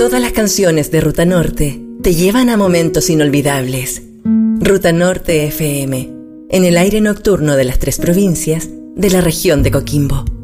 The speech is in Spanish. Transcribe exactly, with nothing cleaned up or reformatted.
Todas las canciones de Ruta Norte te llevan a momentos inolvidables. Ruta Norte F M, en el aire nocturno de las tres provincias de la región de Coquimbo.